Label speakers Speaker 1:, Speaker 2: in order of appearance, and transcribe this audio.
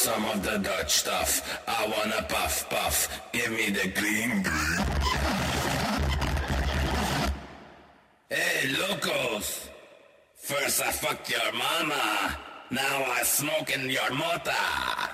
Speaker 1: some of the Dutch stuff. I wanna puff puff. Give me the green green. Hey, locos. First I fucked your mama. Now I smoking your mota.